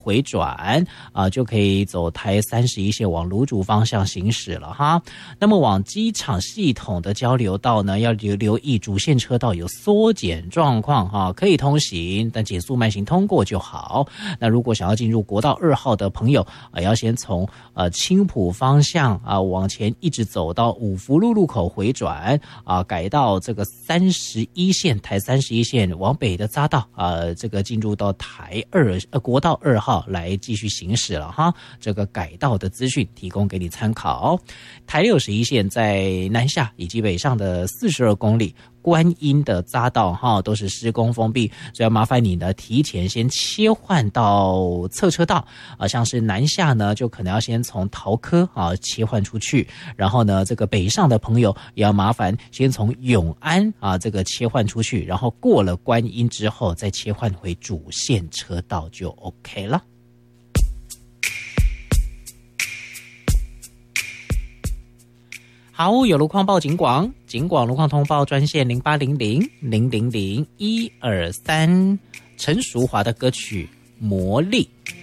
回转就可以走台31线往芦竹方向行驶了哈。那么往机场系统的交流道呢，要留意主线车道有缩减状况哈，可以通行，但减速慢行通过就好。那如果想要进入国道2号的朋友要先从青埔方向往前一直走到五福路路口回转改到这个31线台31线往北的匝道这个进入到国道2号来继续行驶了哈，这个改道的资讯提供给你参考。台61线在南下以及北上的42公里，观音的匝道哈都是施工封闭，所以要麻烦你呢提前先切换到侧车道像是南下呢就可能要先从桃科切换出去，然后呢这个北上的朋友也要麻烦先从永安这个切换出去，然后过了观音之后再切换回主线车道就 OK 了。好，有路况报警广路况通报专线0800-000-123，陈淑华的歌曲《魔力》。